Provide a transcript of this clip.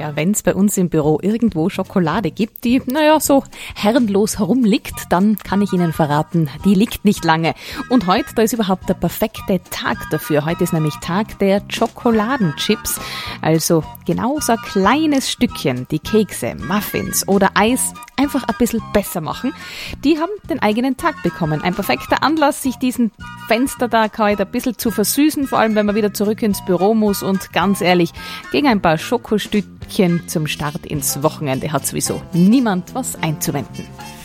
Ja, wenn es bei uns im Büro irgendwo Schokolade gibt, die, so herrenlos herumliegt, dann kann ich Ihnen verraten, die liegt nicht lange. Und heute, da ist überhaupt der perfekte Tag dafür. Heute ist nämlich Tag der Schokoladenchips. Also genau so ein kleines Stückchen, die Kekse, Muffins oder Eis einfach ein bisschen besser machen. Die haben den eigenen Tag bekommen. Ein perfekter Anlass, sich diesen Fenstertag heute ein bisschen zu versüßen, vor allem wenn man wieder zurück ins Büro muss. Und ganz ehrlich, gegen ein paar Schokostückchen zum Start ins Wochenende hat sowieso niemand was einzuwenden.